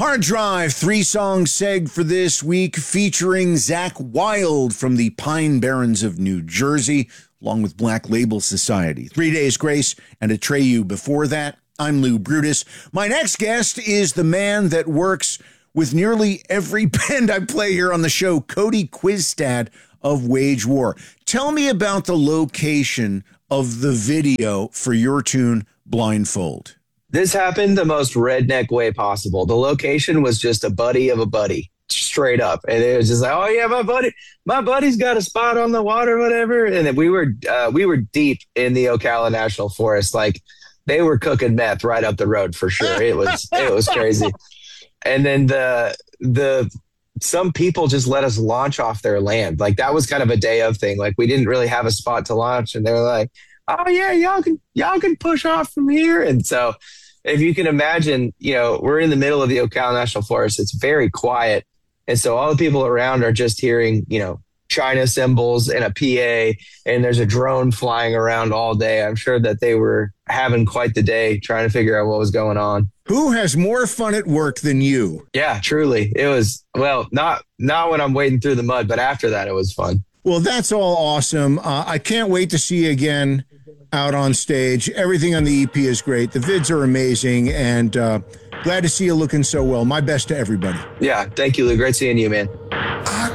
Hard Drive, 3-song seg for this week featuring Zach Wild from the Pine Barrens of New Jersey, along with Black Label Society. 3 Days Grace and Atreyu before that. I'm Lou Brutus. My next guest is the man that works with nearly every band I play here on the show, Cody Quistad of Wage War. Tell me about the location of the video for your tune, Blindfold. This happened the most redneck way possible. The location was just a buddy of a buddy, straight up. And it was just like, oh yeah, my buddy's got a spot on the water, whatever. And then we were deep in the Ocala National Forest. Like they were cooking meth right up the road for sure. It was crazy. And then some people just let us launch off their land. Like that was kind of a day of thing. Like we didn't really have a spot to launch, and they were like, oh yeah, y'all can push off from here. And so if you can imagine, we're in the middle of the Ocala National Forest. It's very quiet. And so all the people around are just hearing, China cymbals and a PA, and there's a drone flying around all day. I'm sure that they were having quite the day trying to figure out what was going on. Who has more fun at work than you? Yeah, truly. It was, well, not when I'm wading through the mud, but after that, it was fun. Well, that's all awesome. I can't wait to see you again out on stage. Everything on the EP is great. The vids are amazing, and glad to see you looking so well. My best to everybody. Yeah, thank you, Lou. Great seeing you, man. I